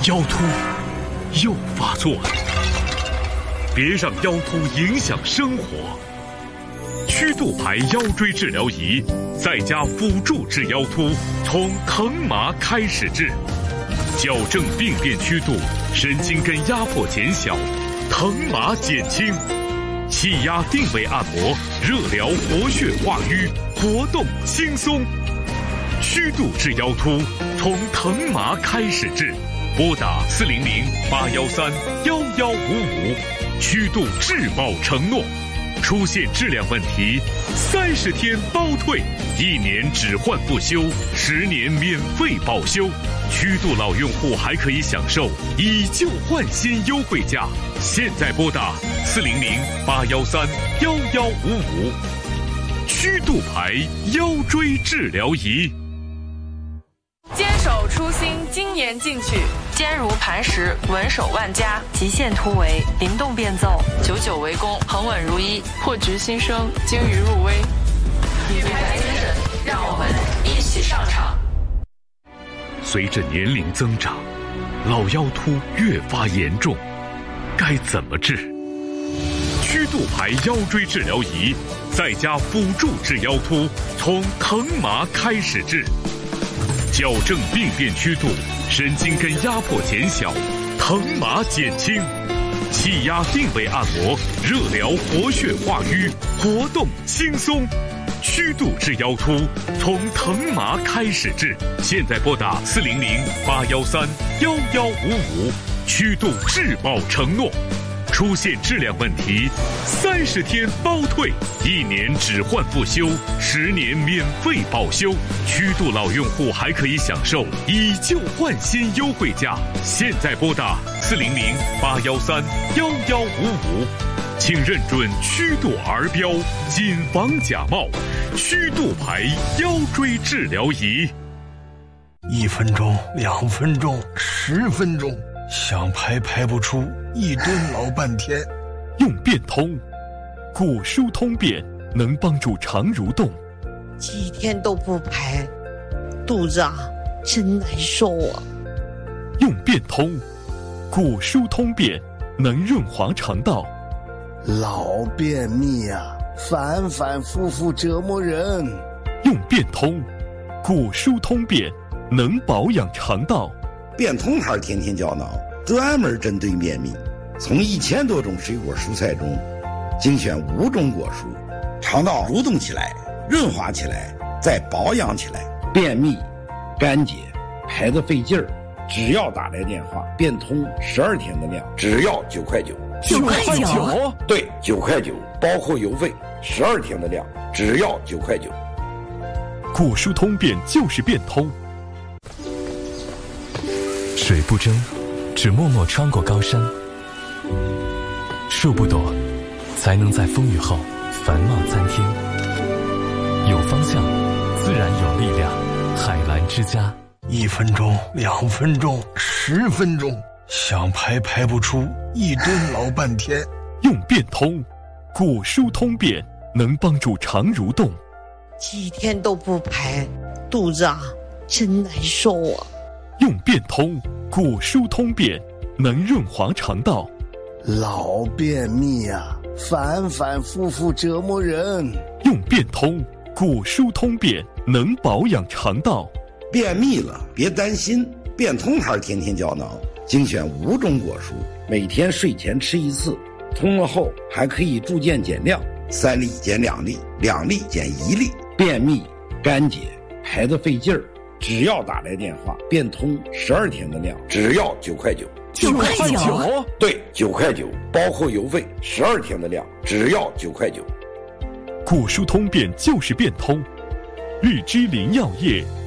腰突又发作了，别让腰突影响生活。曲度牌腰椎治疗仪在家辅助治腰突，从疼麻开始治，矫正病变曲度，神经根压迫减小，疼麻减轻，气压定位按摩，热疗活血化瘀，活动轻松。曲度治腰突，从疼麻开始治，拨打400-813-1155，曲度质保承诺。出现质量问题，30天包退，1年只换不修，10年免费保修。曲度老用户还可以享受以旧换新优惠价。现在拨打400-813-1155，曲度牌腰椎治疗仪。 坚守初心，精研进取，坚如磐石，稳守万家，极限突围，灵动变奏，久久为功，恒稳如一，破局新生，精于入微。品牌精神，让我们一起上场。 随着年龄增长，老腰突越发严重，该怎么治？曲度牌腰椎治疗仪在家辅助治腰突，从疼麻开始治，矫正病变曲度，神经根压迫减小，疼麻减轻，气压定位按摩，热疗活血化瘀，活动轻松。曲度治腰突，从疼麻开始治。现在拨打400-813-1155，曲度质保承诺。出现质量问题，30天包退，1年只换不修，10年免费保修。曲度老用户还可以享受以旧换新优惠价。现在拨打400-813-1155，请认准曲度儿标，谨防假冒。曲度牌腰椎治疗仪 ，1分钟、2分钟、10分钟，想排不出，一蹲老半天。 用变通，果舒通便能帮助肠蠕动。 几天都不排，肚子真难受啊。 用变通，果舒通便能润滑肠道。 老便秘啊，反复复折磨人。 用变通，果舒通便能保养肠道。 变通牌天天胶囊专门针对便秘，从1000多种水果蔬菜中精选5种果蔬，肠道蠕动起来，润滑起来，再保养起来。便秘、干结、排得费劲儿，只要打来电话，变通12天的量，只要9块9。 9块9？ 对，9块9，包括邮费，12天的量，只要9块9。 果舒通便就是变通。 水不争，只默默穿过高山；树不躲，才能在风雨后繁茂参天。有方向，自然有力量。海澜之家 ，1分钟、2分钟、10分钟，想排不出，一蹲老半天。 用变通，果舒通便能帮助肠蠕动。 几天都不排，肚子真难受啊。 用变通，果舒通便能润滑肠道。 老便秘啊，反复复折磨人。 用变通，果舒通便能保养肠道。 便秘了别担心，变通牌天天胶囊精选5种果蔬，每天睡前吃1次，通了后还可以逐渐减量，3粒减2粒，2粒减1粒。便秘、干结、排得费劲儿，只要打来电话，变通12天的量，只要9块9。 9块9？ 对，9块9，包括邮费，12天的量，只要9块9。 果舒通便就是变通。日之林药业